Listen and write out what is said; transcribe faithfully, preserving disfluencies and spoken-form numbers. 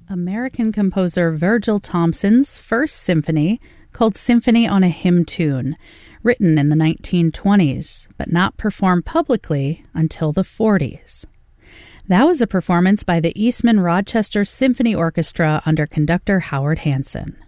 American composer Virgil Thomson's first symphony, called Symphony on a Hymn Tune, written in the nineteen twenties, but not performed publicly until the forties. That was a performance by the Eastman Rochester Symphony Orchestra under conductor Howard Hanson.